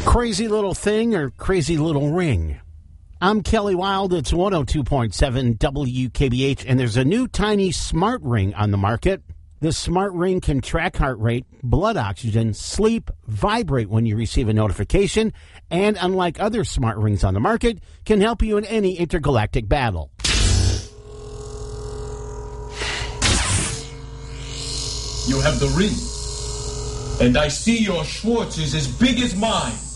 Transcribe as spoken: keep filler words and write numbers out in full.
Crazy little thing or crazy little ring? I'm Kelly Wild. It's one oh two point seven W K B H, and there's a new tiny smart ring on the market. This smart ring can track heart rate, blood oxygen, sleep, vibrate when you receive a notification, and unlike other smart rings on the market, can help you in any intergalactic battle. You have the ring, and I see your Schwartz is as big as mine.